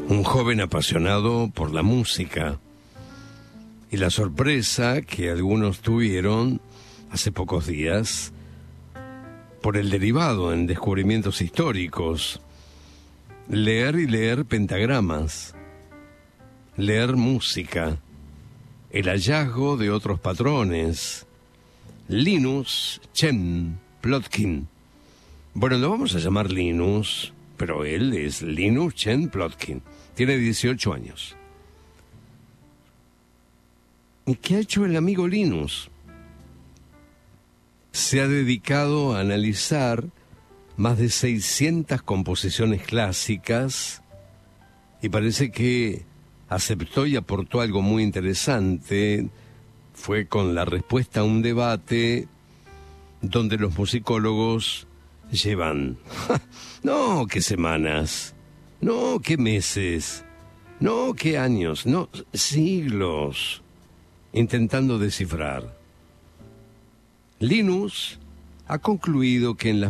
Un joven apasionado por la música y la sorpresa que algunos tuvieron hace pocos días por el derivado en descubrimientos históricos. Leer y leer pentagramas, leer música, el hallazgo de otros patrones. Linus Chen Plotkin. Bueno, lo vamos a llamar Linus, pero él es Linus Chen Plotkin. Tiene 18 años. ¿Y qué ha hecho el amigo Linus? Se ha dedicado a analizar más de 600 composiciones clásicas y parece que aceptó y aportó algo muy interesante. Fue con la respuesta a un debate donde los musicólogos llevan, no, qué semanas, no, qué meses, no, qué años, no, siglos, intentando descifrar. Linus ha concluido que en las